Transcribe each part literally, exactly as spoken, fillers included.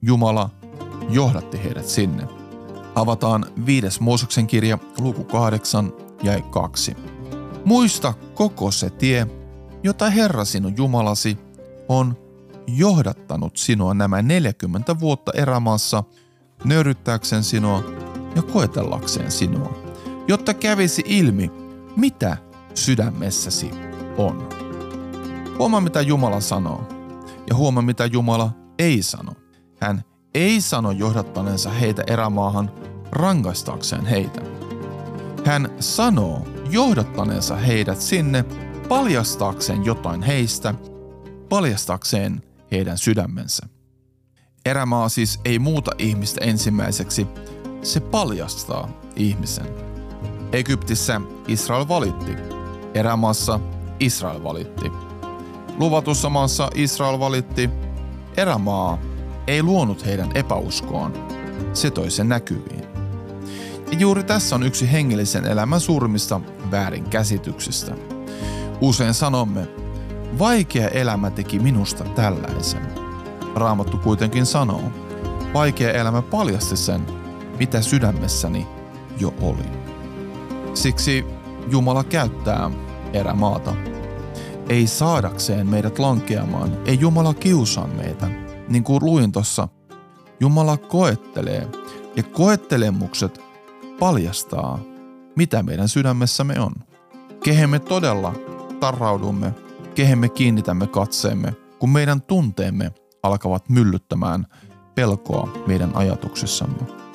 Jumala johdatti heidät sinne. Avataan viides Mooseksen kirja, luku kahdeksan jae kaksi. Muista koko se tie, jota Herra sinun Jumalasi on johdattanut sinua nämä neljäkymmentä vuotta erämaassa nöyryttääkseen sinua ja koetellakseen sinua, jotta kävisi ilmi, mitä sydämessäsi on. Huomaa, mitä Jumala sanoo, ja huomaa, mitä Jumala ei sano. Hän ei sano johdattaneensa heitä erämaahan rangaistaakseen heitä. Hän sanoo johdattaneensa heidät sinne paljastaakseen jotain heistä, paljastaakseen heidän sydämensä. Erämaa siis ei muuta ihmistä ensimmäiseksi, se paljastaa ihmisen. Egyptissä Israel valitti, erämaassa Israel valitti. Luvatussa maassa Israel valitti, erämaa ei luonut heidän epäuskoaan, se toi sen näkyviin. Ja juuri tässä on yksi hengellisen elämän suurimmista väärinkäsityksistä. Usein sanomme, vaikea elämä teki minusta tällaisen. Raamattu kuitenkin sanoo, vaikea elämä paljasti sen, mitä sydämessäni jo oli. Siksi Jumala käyttää erämaata. Ei saadakseen meidät lankeamaan, ei Jumala kiusaa meitä. Niin kuin luin tossa, Jumala koettelee ja koettelemukset paljastaa, mitä meidän sydämessämme on. Kehen me todella tarraudumme, kehen me kiinnitämme katseemme, kun meidän tunteemme alkavat myllyttämään pelkoa meidän ajatuksissamme.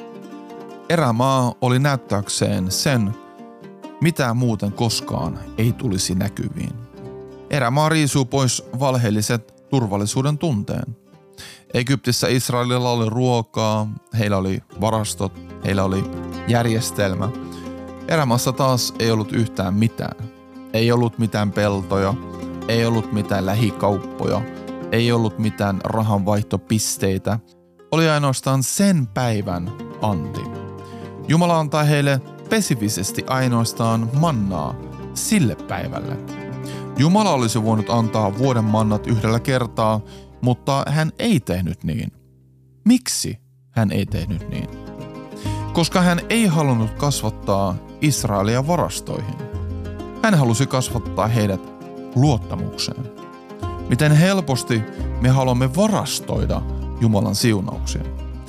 Erämaa oli näyttääkseen sen, mitä muuten koskaan ei tulisi näkyviin. Erämaa riisuu pois valheelliset turvallisuuden tunteen. Egyptissä Israelilla oli ruokaa, heillä oli varastot, heillä oli järjestelmä. Erämaassa taas ei ollut yhtään mitään. Ei ollut mitään peltoja, ei ollut mitään lähikauppoja, ei ollut mitään rahanvaihtopisteitä. Oli ainoastaan sen päivän anti. Jumala antaa heille spesifisesti ainoastaan mannaa sille päivälle. Jumala olisi voinut antaa vuoden mannat yhdellä kertaa, mutta hän ei tehnyt niin. Miksi hän ei tehnyt niin? Koska hän ei halunnut kasvattaa Israelia varastoihin. Hän halusi kasvattaa heidät luottamukseen. Miten helposti me haluamme varastoida Jumalan siunauksia.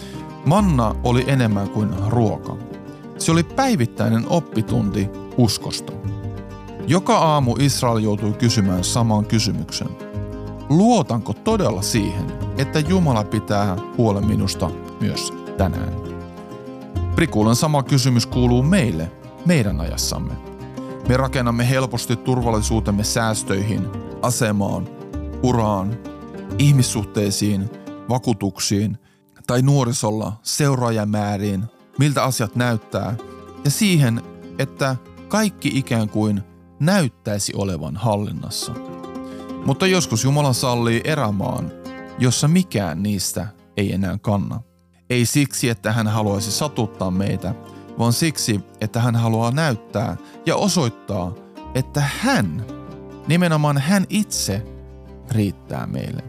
Manna oli enemmän kuin ruoka. Se oli päivittäinen oppitunti uskosta. Joka aamu Israel joutui kysymään saman kysymyksen. Luotanko todella siihen, että Jumala pitää huolen minusta myös tänään? Prikuulen sama kysymys kuuluu meille, meidän ajassamme. Me rakennamme helposti turvallisuutemme säästöihin, asemaan, uraan, ihmissuhteisiin, vakuutuksiin tai nuorisolla seuraajamääriin, miltä asiat näyttää, ja siihen, että kaikki ikään kuin näyttäisi olevan hallinnassa. Mutta joskus Jumala sallii erämaan, jossa mikään niistä ei enää kanna. Ei siksi, että hän haluaisi satuttaa meitä, vaan siksi, että hän haluaa näyttää ja osoittaa, että hän, nimenomaan hän itse, riittää meille.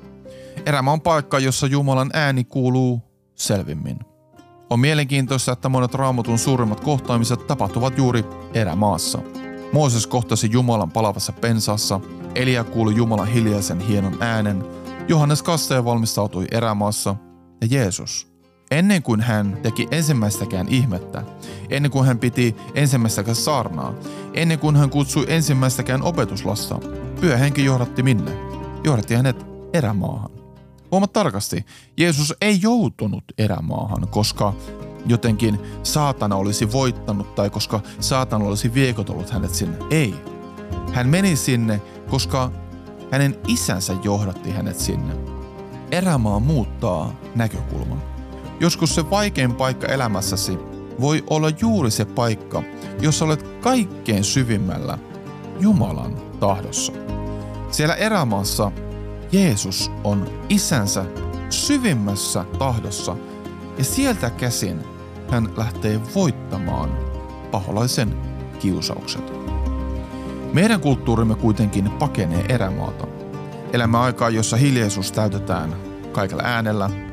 Erämaa on paikka, jossa Jumalan ääni kuuluu selvimmin. On mielenkiintoista, että monet Raamatun suurimmat kohtaamiset tapahtuvat juuri erämaassa. Mooses kohtasi Jumalan palavassa pensaassa, Elia kuuli Jumalan hiljaisen hienon äänen, Johannes Kastaja valmistautui erämaassa ja Jeesus. Ennen kuin hän teki ensimmäistäkään ihmettä, ennen kuin hän piti ensimmäistäkään saarnaa, ennen kuin hän kutsui ensimmäistäkään opetuslasta, Pyhä Henki johdatti minne? Johdatti hänet erämaahan. Huomaa tarkasti, Jeesus ei joutunut erämaahan, koska jotenkin saatana olisi voittanut tai koska saatana olisi viekotellut hänet sinne. Ei. Hän meni sinne, koska hänen isänsä johdatti hänet sinne. Erämaa muuttaa näkökulman. Joskus se vaikein paikka elämässäsi voi olla juuri se paikka, jossa olet kaikkein syvimmällä Jumalan tahdossa. Siellä erämaassa Jeesus on isänsä syvimmässä tahdossa ja sieltä käsin hän lähtee voittamaan paholaisen kiusaukset. Meidän kulttuurimme kuitenkin pakenee erämaata. Elämä aikaa, jossa hiljaisuus täytetään kaikella äänellä,